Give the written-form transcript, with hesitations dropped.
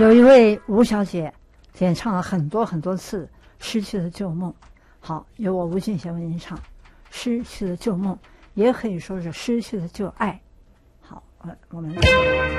有一位吴小姐演唱了很多次《失去的旧梦》。好，由我吴俊贤为您唱《失去的旧梦》，也可以说是失去的旧爱。好，我们